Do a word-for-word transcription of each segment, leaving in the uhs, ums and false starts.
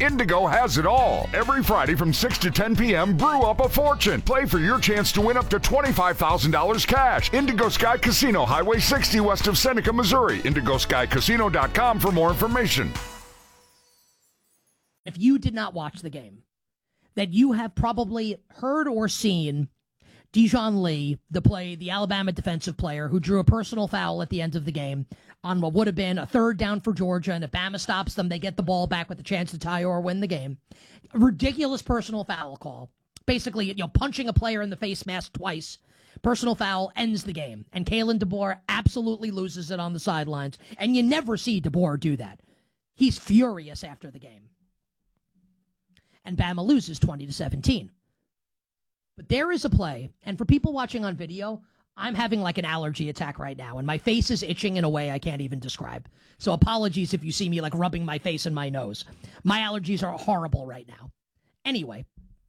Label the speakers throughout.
Speaker 1: Indigo has it all. Every Friday from six to ten p.m., brew up a fortune. Play for your chance to win up to twenty-five thousand dollars cash. Indigo Sky Casino, Highway sixty west of Seneca, Missouri. indigo sky casino dot com for more information.
Speaker 2: If you did not watch the game, that you have probably heard or seen Dijon Lee, the play, the Alabama defensive player who drew a personal foul at the end of the game on what would have been a third down for Georgia, and if Bama stops them, they get the ball back with a chance to tie or win the game. A ridiculous personal foul call. Basically, you know, punching a player in the face mask twice. Personal foul ends the game, and Kalen DeBoer absolutely loses it on the sidelines, and you never see DeBoer do that. He's furious after the game. And Bama loses twenty to seventeen. But there is a play, and for people watching on video, I'm having like an allergy attack right now, and my face is itching in a way I can't even describe. So apologies if you see me like rubbing my face and my nose. My allergies are horrible right now. Anyway,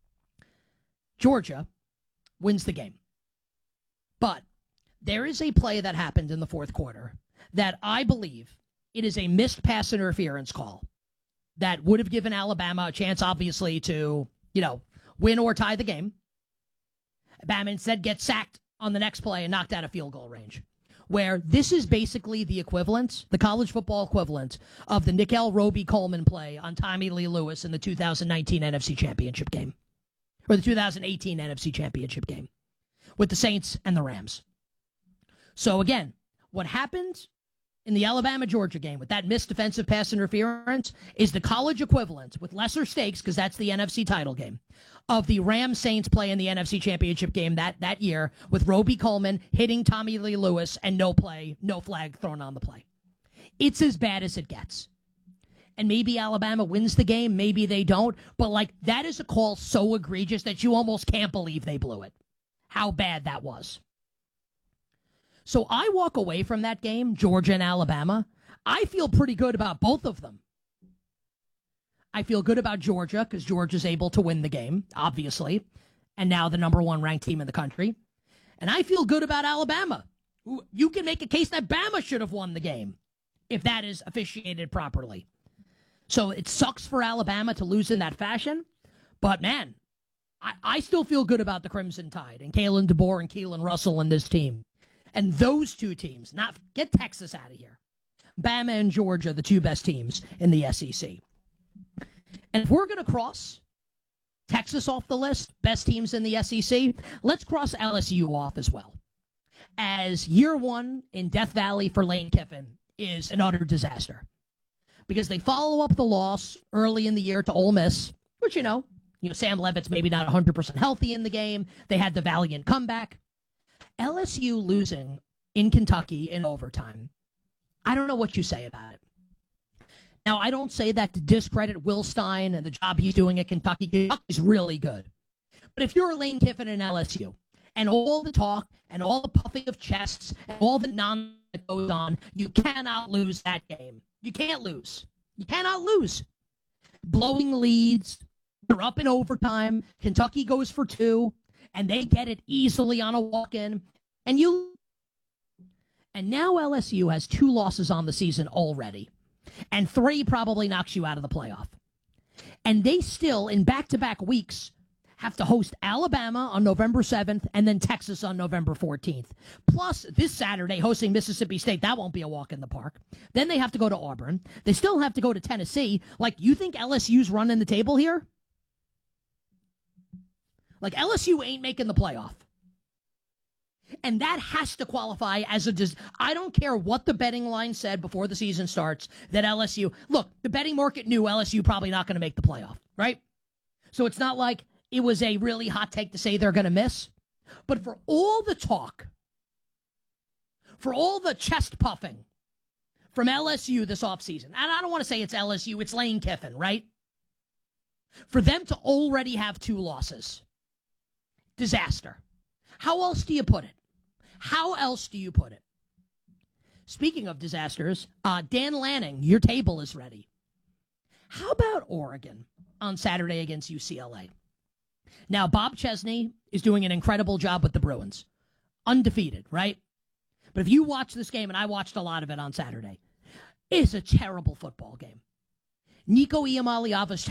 Speaker 2: Georgia wins the game. But there is a play that happened in the fourth quarter that I believe it is a missed pass interference call that would have given Alabama a chance, obviously, to, you know, win or tie the game. Bama instead gets sacked on the next play and knocked out of field goal range, where this is basically the equivalent, the college football equivalent, of the Nickel Roby-Coleman play on Tommy Lee Lewis in the two thousand nineteen N F C Championship game, or the two thousand eighteen N F C Championship game with the Saints and the Rams. So again, what happened in the Alabama-Georgia game with that missed defensive pass interference is the college equivalent, with lesser stakes, because that's the N F C title game, of the Rams-Saints play in the N F C Championship game that, that year with Roby-Coleman hitting Tommy Lee Lewis and no play, no flag thrown on the play. It's as bad as it gets. And maybe Alabama wins the game, maybe they don't, but like that is a call so egregious that you almost can't believe they blew it. How bad that was. So I walk away from that game, Georgia and Alabama. I feel pretty good about both of them. I feel good about Georgia because Georgia's able to win the game, obviously, and now the number one ranked team in the country. And I feel good about Alabama. You can make a case that Bama should have won the game if that is officiated properly. So it sucks for Alabama to lose in that fashion, but man, I, I still feel good about the Crimson Tide and Kalen DeBoer and Keelan Russell and this team. And those two teams, not get Texas out of here. Bama and Georgia, the two best teams in the S E C. And if we're going to cross Texas off the list, best teams in the S E C, let's cross L S U off as well. As year one in Death Valley for Lane Kiffin is an utter disaster. Because they follow up the loss early in the year to Ole Miss, which, you know, you know, Sam Levitt's maybe not one hundred percent healthy in the game. They had the valiant comeback. L S U losing in Kentucky in overtime. I don't know what you say about it. Now, I don't say that to discredit Will Stein and the job he's doing at Kentucky. Kentucky's really good. But if you're Lane Kiffin and L S U, and all the talk and all the puffing of chests and all the nonsense that goes on, you cannot lose that game. You can't lose. You cannot lose. Blowing leads. They're up in overtime. Kentucky goes for two. And they get it easily on a walk-in. And you, and now L S U has two losses on the season already. And three probably knocks you out of the playoff. And they still, in back-to-back weeks, have to host Alabama on November seventh and then Texas on November fourteenth. Plus, this Saturday, hosting Mississippi State. That won't be a walk in the park. Then they have to go to Auburn. They still have to go to Tennessee. Like, you think L S U's running the table here? Like, L S U ain't making the playoff. And that has to qualify as a... Dis- I don't care what the betting line said before the season starts, that L S U... Look, the betting market knew L S U probably not going to make the playoff, right? So it's not like it was a really hot take to say they're going to miss. But for all the talk, for all the chest puffing from L S U this offseason, and I don't want to say it's L S U, it's Lane Kiffin, right? For them to already have two losses... Disaster. How else do you put it? How else do you put it? Speaking of disasters, uh, Dan Lanning, your table is ready. How about Oregon on Saturday against U C L A? Now, Bob Chesney is doing an incredible job with the Bruins. Undefeated, right? But if you watch this game, and I watched a lot of it on Saturday, it's a terrible football game. Nico Iamaleava's